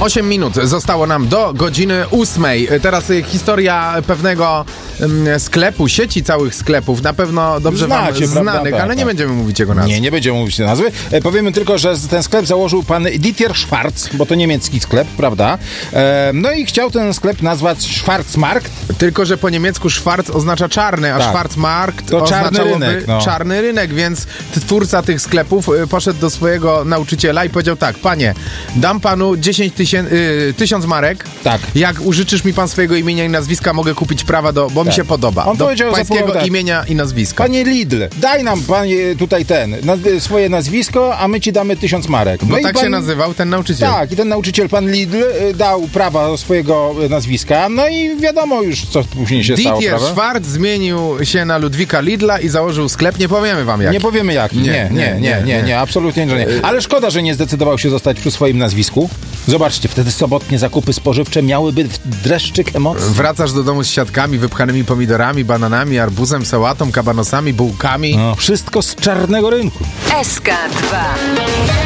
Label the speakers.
Speaker 1: 8 minut zostało nam do godziny 8. Teraz historia pewnego sklepu, sieci całych sklepów, na pewno dobrze
Speaker 2: Znacie,
Speaker 1: wam znanych,
Speaker 2: prawda?
Speaker 1: ale nie będziemy mówić jego nazwy.
Speaker 2: Nie będziemy mówić tej nazwy. Powiemy tylko, że ten sklep założył pan Dieter Schwarz, bo to niemiecki sklep, prawda? No i chciał ten sklep nazwać Schwarzmarkt.
Speaker 1: Tylko, że po niemiecku Schwarz oznacza czarny, a
Speaker 2: Tak.
Speaker 1: Schwarzmarkt
Speaker 2: To czarny
Speaker 1: oznaczałoby
Speaker 2: rynek, no.
Speaker 1: czarny rynek, więc twórca tych sklepów poszedł do swojego nauczyciela i powiedział tak: panie, dam panu 1000 marek.
Speaker 2: Tak.
Speaker 1: Jak użyczysz mi pan swojego imienia i nazwiska, mogę kupić prawa bo mi się podoba.
Speaker 2: On
Speaker 1: do
Speaker 2: powiedział,
Speaker 1: pańskiego
Speaker 2: tak.
Speaker 1: imienia i nazwiska.
Speaker 2: Panie Lidl, daj nam panie tutaj swoje nazwisko, a my ci damy 1000 marek.
Speaker 1: Bo
Speaker 2: No
Speaker 1: tak
Speaker 2: i
Speaker 1: się nazywał ten nauczyciel.
Speaker 2: Tak, i ten nauczyciel, pan Lidl, dał prawa do swojego nazwiska, no i wiadomo już, co później się stało,
Speaker 1: Dieter
Speaker 2: prawda?
Speaker 1: Schwarz zmienił się na Ludwika Lidla i założył sklep. Nie powiemy wam jak.
Speaker 2: Nie powiemy jaki. Nie, absolutnie nie. Ale szkoda, że nie zdecydował się zostać przy swoim nazwisku. Zobaczcie, wtedy sobotnie zakupy spożywcze miałyby dreszczyk emocji.
Speaker 1: Wracasz do domu z siatkami, wypchanymi pomidorami, bananami, arbuzem, sałatą, kabanosami, bułkami.
Speaker 2: No, wszystko z czarnego rynku.
Speaker 3: SK2